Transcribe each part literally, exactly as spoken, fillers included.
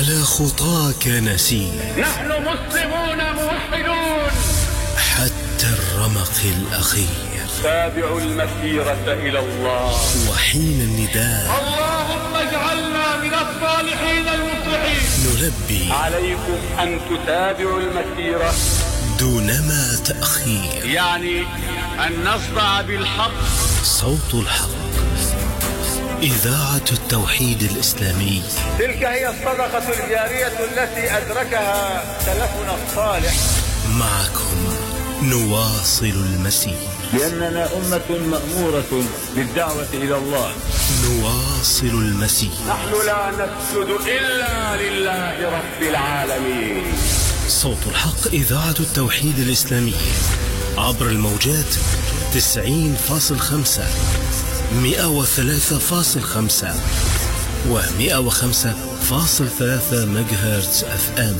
على خطاك نسير، نحن مسلمون موحدون حتى الرمق الأخير. تابعوا المسيرة إلى الله. وحين النداء اللهم اجعلنا من الصالحين المصلحين نلبي. عليكم أن تتابعوا المسيرة دونما تأخير، يعني أن نصدع بالحق. صوت الحق، إذاعة التوحيد الإسلامي. تلك هي الصدقة الجارية التي أدركها سلفنا الصالح. معكم نواصل المسير، لأننا أمة مأمورة بالدعوة إلى الله. نواصل المسير. نحن لا نسجد إلا لله رب العالمين. صوت الحق، إذاعة التوحيد الإسلامي، عبر الموجات تسعين فاصل خمسة، مئة وثلاثة فاصل خمسة ومئة وخمسة فاصل ثلاثة ميجاهرتز اف ام.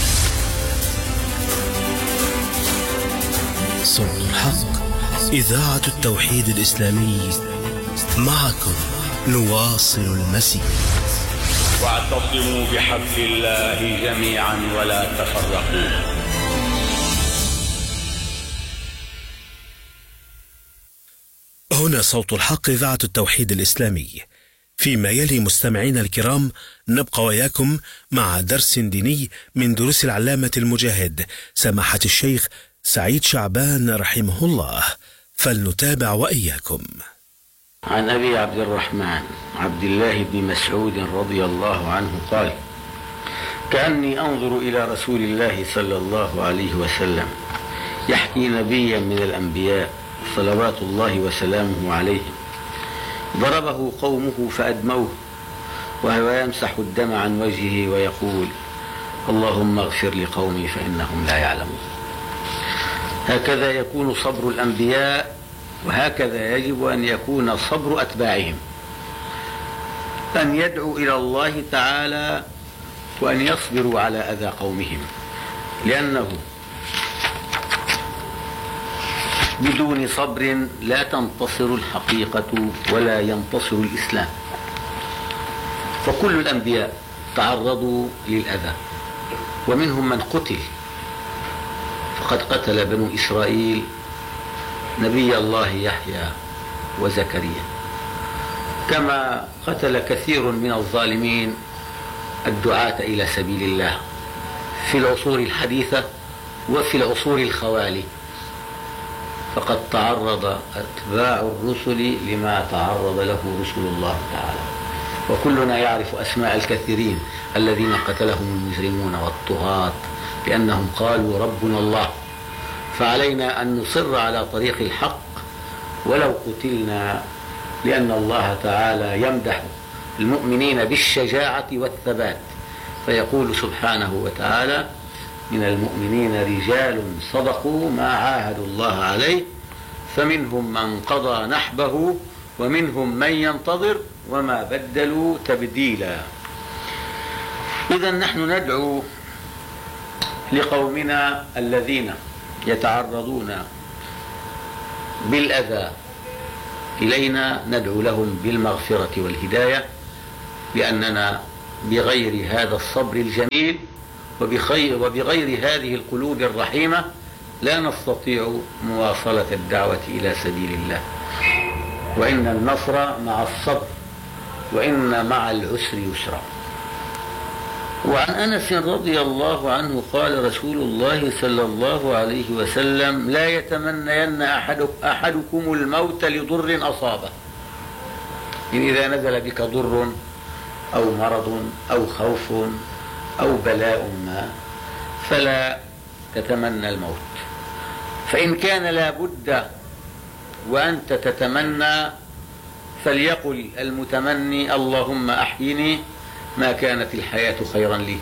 صوت الحق، إذاعة التوحيد الإسلامي، معكم نواصل المسير. واعتصموا بحبل الله جميعا ولا تفرقوا. هنا صوت الحق، إذاعة التوحيد الإسلامي. فيما يلي مستمعينا الكرام نبقى وياكم مع درس ديني من دروس العلامة المجاهد سماحة الشيخ سعيد شعبان رحمه الله، فلنتابع وإياكم. عن أبي عبد الرحمن عبد الله بن مسعود رضي الله عنه قال: كأني أنظر إلى رسول الله صلى الله عليه وسلم يحكي نبيا من الأنبياء صلوات الله وسلامه عليه، ضربه قومه فأدموه وهو يمسح الدم عن وجهه ويقول: اللهم اغفر لقومي فإنهم لا يعلمون. هكذا يكون صبر الأنبياء، وهكذا يجب أن يكون صبر أتباعهم، أن يدعوا إلى الله تعالى وأن يصبروا على أذى قومهم، لأنه بدون صبر لا تنتصر الحقيقة ولا ينتصر الإسلام. فكل الأنبياء تعرضوا للأذى، ومنهم من قتل، فقد قتل بنو إسرائيل نبي الله يحيى وزكريا، كما قتل كثير من الظالمين الدعاة إلى سبيل الله في العصور الحديثة وفي العصور الخوالي، فقد تعرض أتباع الرسل لما تعرض له رسل الله تعالى. وكلنا يعرف أسماء الكثيرين الذين قتلهم المجرمون والطغاة لأنهم قالوا ربنا الله. فعلينا أن نصر على طريق الحق ولو قتلنا، لأن الله تعالى يمدح المؤمنين بالشجاعة والثبات، فيقول سبحانه وتعالى: من المؤمنين رجال صدقوا ما عاهدوا الله عليه فمنهم من قضى نحبه ومنهم من ينتظر وما بدلوا تبديلا. إذن نحن ندعو لقومنا الذين يتعرضون بالأذى إلينا، ندعو لهم بالمغفرة والهداية، لأننا بغير هذا الصبر الجميل وبغير هذه القلوب الرحيمة لا نستطيع مواصلة الدعوة إلى سبيل الله. وإن النصر مع الصبر، وإن مع العسر يسرا. وعن أنس رضي الله عنه قال رسول الله صلى الله عليه وسلم: لا يتمنين أحدكم الموت لضر أصابه. إن إذا نزل بك ضر أو مرض أو خوف أو بلاء ما فلا تتمنى الموت، فإن كان لا بد وأنت تتمنى فليقل المتمني: اللهم أحيني ما كانت الحياة خيرا لي،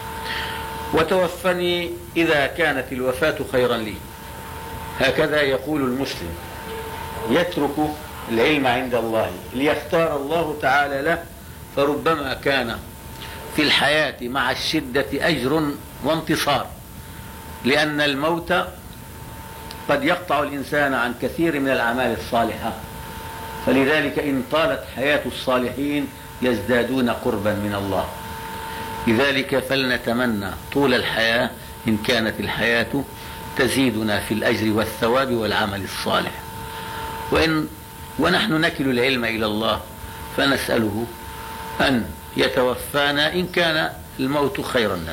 وتوفني إذا كانت الوفاة خيرا لي. هكذا يقول المسلم، يترك العلم عند الله ليختار الله تعالى له، فربما كان في الحياة مع الشدة أجر وانتصار، لأن الموت قد يقطع الإنسان عن كثير من الأعمال الصالحة، فلذلك إن طالت حياة الصالحين يزدادون قربا من الله. لذلك فلنتمنى طول الحياة إن كانت الحياة تزيدنا في الأجر والثواب والعمل الصالح. وإن ونحن نكل العلم إلى الله فنسأله أن يتوفانا إن كان الموت خيرا لنا.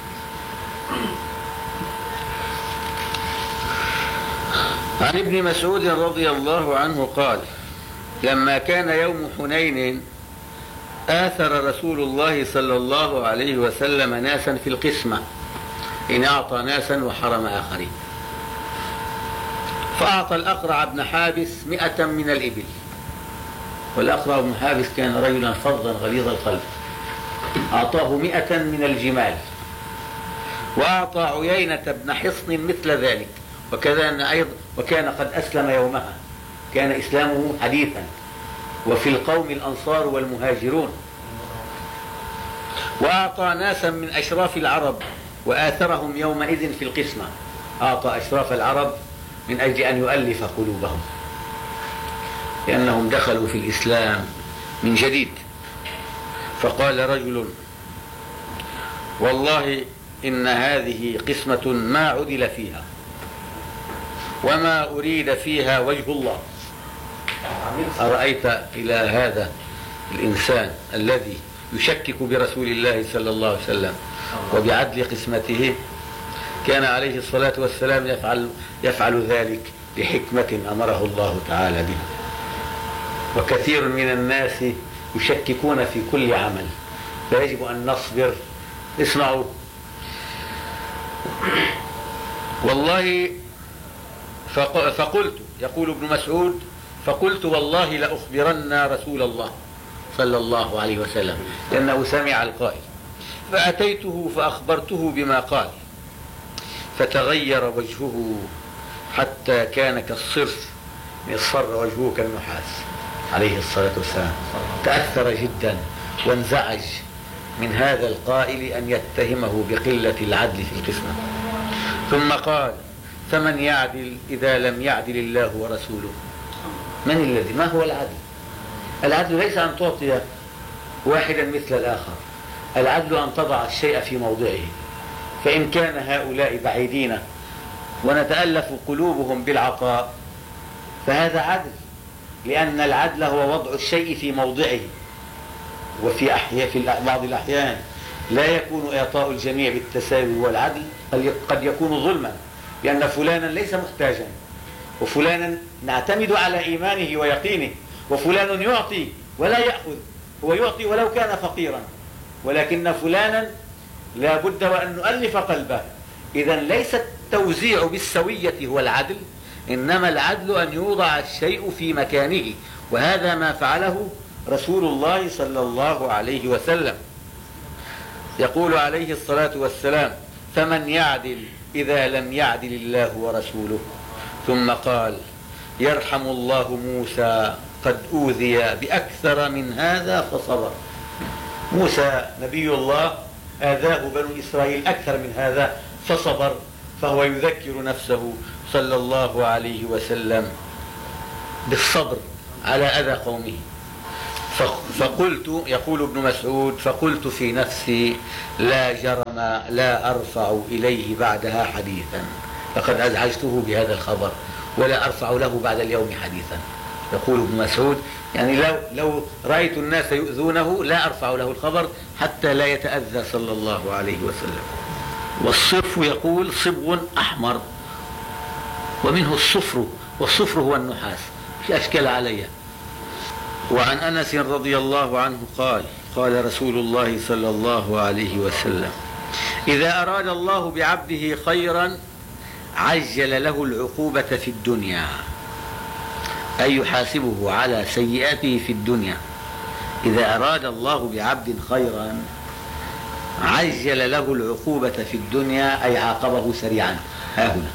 عن ابن مسعود رضي الله عنه قال: لما كان يوم حنين آثر رسول الله صلى الله عليه وسلم ناسا في القسمة، إن أعطى ناسا وحرم آخرين، فأعطى الأقرع بن حابس مئة من الإبل، والأقرع بن حابس كان رجلا فظا غليظ القلب، أعطاه مئة من الجمال، وأعطى عيينة بن حصن مثل ذلك، وكذا أيضا وكان قد أسلم يومها، كان إسلامه حديثا، وفي القوم الأنصار والمهاجرون. وأعطى ناسا من أشراف العرب وآثرهم يومئذ في القسمة، أعطى أشراف العرب من أجل أن يؤلف قلوبهم، لأنهم دخلوا في الإسلام من جديد. فقال رجل: والله إن هذه قسمة ما عدل فيها وما أريد فيها وجه الله. أرأيت إلى هذا الإنسان الذي يشكك برسول الله صلى الله عليه وسلم وبعدل قسمته، كان عليه الصلاة والسلام يفعل, يفعل ذلك بحكمة أمره الله تعالى بها. وكثير من الناس يشككون في كل عمل، فيجب أن نصبر. اسمعوا: والله فقلت، يقول ابن مسعود، فقلت والله لأخبرن رسول الله صلى الله عليه وسلم، لأنه سمع القائل، فأتيته فأخبرته بما قال، فتغير وجهه حتى كان كالصرف، اصفر وجهه كالنحاس عليه الصلاة والسلام، تأثر جدا وانزعج من هذا القائل أن يتهمه بقلة العدل في القسمة. ثم قال: فمن يعدل إذا لم يعدل الله ورسوله؟ من الذي ما هو العدل؟ العدل ليس أن تعطي واحدا مثل الآخر، العدل أن تضع الشيء في موضعه. فإن كان هؤلاء بعيدين ونتألف قلوبهم بالعطاء فهذا عدل، لأن العدل هو وضع الشيء في موضعه. وفي أحياء في بعض الأحيان لا يكون إعطاء الجميع بالتساوي والعدل، قد يكون ظلما، لأن فلانا ليس محتاجا، وفلانا نعتمد على إيمانه ويقينه، وفلان يعطي ولا يأخذ، هو يعطي ولو كان فقيرا، ولكن فلانا لا بد وأن نؤلف قلبه. إذا ليس التوزيع بالسوية هو العدل، إنما العدل أن يوضع الشيء في مكانه، وهذا ما فعله رسول الله صلى الله عليه وسلم. يقول عليه الصلاة والسلام: فمن يعدل إذا لم يعدل الله ورسوله؟ ثم قال: يرحم الله موسى قد أوذي بأكثر من هذا فصبر. موسى نبي الله آذاه بنو إسرائيل أكثر من هذا فصبر، فهو يذكر نفسه صلى الله عليه وسلم بالصبر على أذى قومه. فقلت، يقول ابن مسعود، فقلت في نفسي: لا جرم لا أرفع إليه بعدها حديثا، لقد أزعجته بهذا الخبر ولا أرفع له بعد اليوم حديثا. يقول ابن مسعود: يعني لو, لو رأيت الناس يؤذونه لا أرفع له الخبر حتى لا يتأذى صلى الله عليه وسلم. والصرف يقول صبغ أحمر، ومنه الصفر، والصفر هو النحاس، في أشكال عليه. وعن أنس رضي الله عنه قال: قال رسول الله صلى الله عليه وسلم: إذا أراد الله بعبده خيرا عجل له العقوبة في الدنيا، أي يحاسبه على سيئاته في الدنيا. إذا أراد الله بعبد خيرا عجل له العقوبة في الدنيا، أي عاقبه سريعا ها هنا.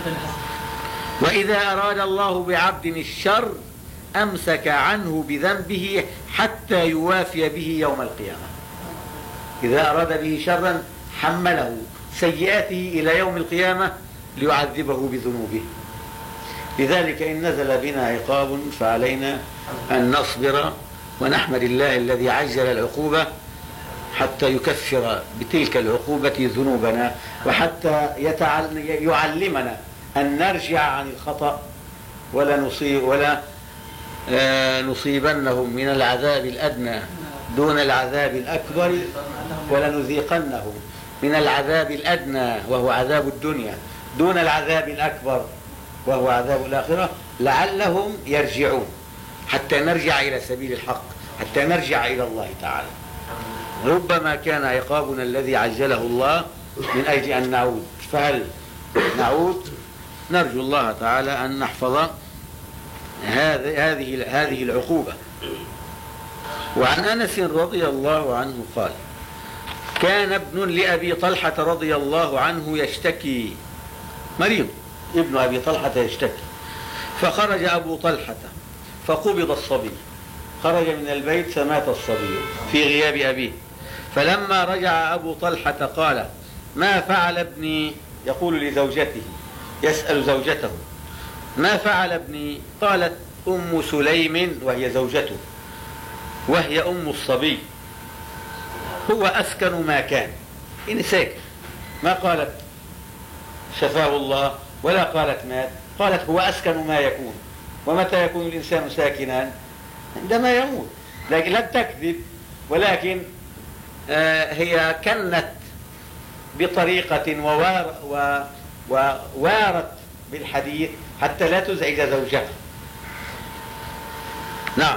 وإذا أراد الله بعبد الشر أمسك عنه بذنبه حتى يوافي به يوم القيامة. إذا أراد به شرا حمله سيئاته إلى يوم القيامة ليعذبه بذنوبه. لذلك إن نزل بنا عقاب فعلينا أن نصبر ونحمد الله الذي عجل العقوبة حتى يكفر بتلك العقوبة ذنوبنا، وحتى يعلمنا أن نرجع عن الخطأ ولا نصيب ولا نصيبنهم من العذاب الأدنى دون العذاب الأكبر، ولنذيقنهم من العذاب الأدنى وهو عذاب الدنيا دون العذاب الأكبر وهو عذاب الآخرة، لعلهم يرجعون، حتى نرجع إلى سبيل الحق، حتى نرجع إلى الله تعالى. ربما كان عقابنا الذي عجله الله من أجل أن نعود، فهل نعود؟ نرجو الله تعالى أن نحفظ هذه هذه العقوبة. وعن أنس رضي الله عنه قال: كان ابن لأبي طلحة رضي الله عنه يشتكي، مريض ابن أبي طلحة يشتكي، فخرج أبو طلحة فقبض الصبي، خرج من البيت فمات الصبي في غياب أبيه، فلما رجع أبو طلحة قال: ما فعل ابني؟ يقول لزوجته، يسأل زوجته: ما فعل ابني؟ قالت أم سليم وهي زوجته وهي أم الصبي: هو أسكن ما كان. إن ساكن، ما قالت شفاه الله ولا قالت مات، قالت هو أسكن ما يكون. ومتى يكون الإنسان ساكنا؟ عندما يموت. لكن لم تكذب، ولكن آه هي كنت بطريقة ووار ووارت بالحديث حتى لا تزعج زوجها. نعم،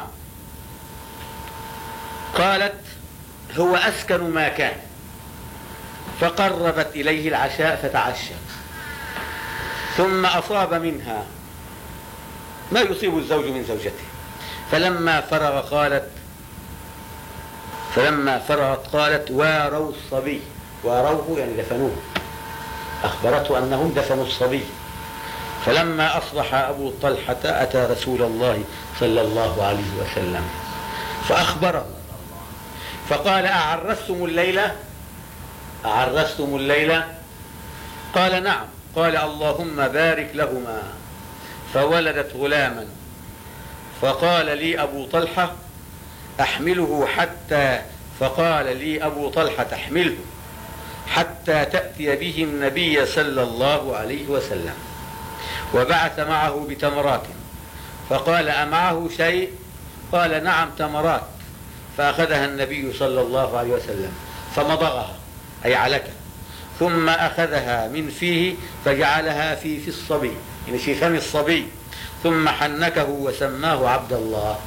قالت هو أسكن ما كان، فقربت إليه العشاء فتعشى، ثم أصاب منها ما يصيب الزوج من زوجته، فلما فرغ قالت فلما فرغت قالت: واروا الصبي. واروه يعني دفنوه، أخبرته أنهم دفنوا الصبي. فلما أصبح أبو طلحة أتى رسول الله صلى الله عليه وسلم فأخبره، فقال: أعرستم الليلة؟ أعرستم الليلة؟ قال: نعم. قال: اللهم بارك لهما. فولدت غلاما، فقال لي أبو طلحة: أحمله حتى فقال لي أبو طلحة: احمله حتى تأتي به النبي صلى الله عليه وسلم. وبعث معه بتمرات، فقال: أمعه شيء؟ قال: نعم، تمرات. فأخذها النبي صلى الله عليه وسلم فمضغها، أي علكها، ثم أخذها من فيه فجعلها في في الصبي، يعني في فم الصبي، ثم حنكه وسماه عبد الله.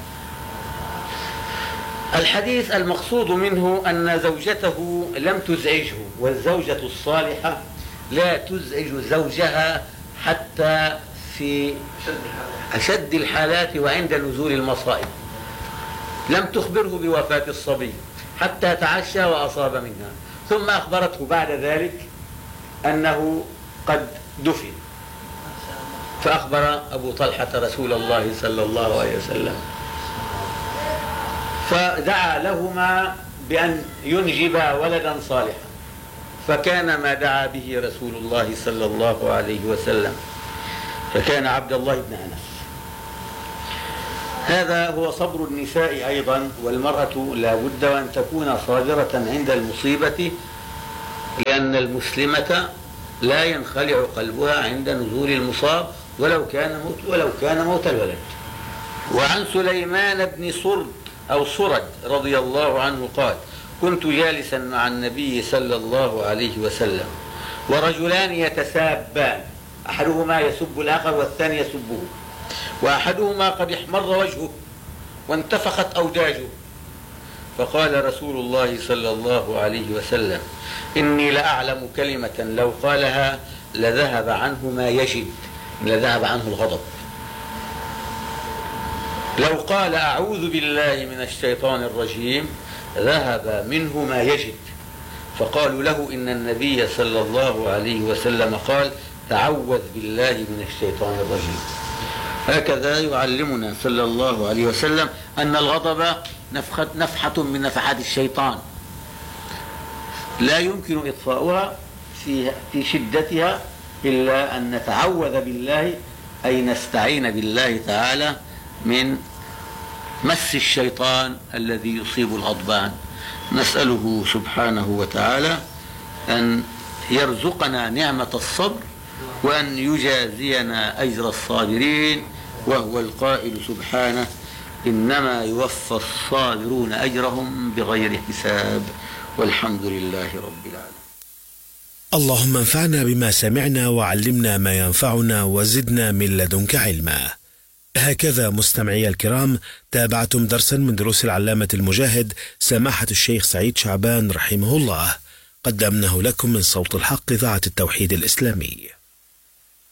الحديث المقصود منه أن زوجته لم تزعجه، والزوجة الصالحة لا تزعج زوجها حتى في أشد الحالات وعند نزول المصائب. لم تخبره بوفاة الصبي حتى تعشى وأصاب منها، ثم أخبرته بعد ذلك أنه قد دفن. فأخبر أبو طلحة رسول الله صلى الله عليه وسلم، فدعا لهما بأن ينجبا ولدا صالحا، فكان ما دعا به رسول الله صلى الله عليه وسلم، فكان عبد الله بن أنس. هذا هو صبر النساء أيضا، والمرأة لا بد أن تكون صابرة عند المصيبة، لأن المسلمة لا ينخلع قلبها عند نزول المصاب ولو كان موت ولو كان موت الولد. وعن سليمان بن صرد أو صرد رضي الله عنه قال: كنت جالسا مع النبي صلى الله عليه وسلم ورجلان يتسابان، أحدهما يسب الآخر والثاني يسبه، وأحدهما قد احمر وجهه وانتفخت أوداجه، فقال رسول الله صلى الله عليه وسلم: إني لأعلم كلمة لو قالها لذهب عنه ما يجد، لذهب عنه الغضب. لو قال أعوذ بالله من الشيطان الرجيم ذهب منه ما يجد. فقالوا له: إن النبي صلى الله عليه وسلم قال: تعوذ بالله من الشيطان الرجيم. هكذا يعلمنا صلى الله عليه وسلم أن الغضب نفخة نفحة من نفحات الشيطان، لا يمكن إطفاؤها في في شدتها إلا أن نتعوذ بالله، أي نستعين بالله تعالى من مس الشيطان الذي يصيب الغضبان. نسأله سبحانه وتعالى أن يرزقنا نعمة الصبر وأن يجازينا أجر الصابرين، وهو القائل سبحانه: إنما يوفى الصابرون أجرهم بغير حساب. والحمد لله رب العالمين. اللهم انفعنا بما سمعنا وعلمنا ما ينفعنا وزدنا من لدنك علما. هكذا مستمعي الكرام تابعتم درسا من دروس العلامة المجاهد سماحة الشيخ سعيد شعبان رحمه الله، قدمناه لكم من صوت الحق إذاعة التوحيد الإسلامي.